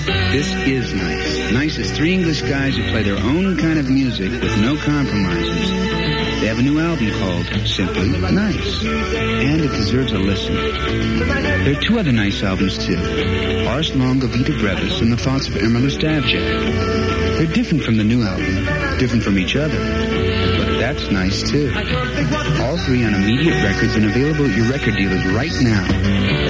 This is Nice. Nice is three English guys who play their own kind of music with no compromises. They have a new album called Simply Nice, and it deserves a listen. There are two other Nice albums, too. Ars Longa Vita Brevis and The Thoughts of Emerald Stavjak. They're different from the new album, different from each other, but that's nice, too. All three on Immediate Records and available at your record dealers right now.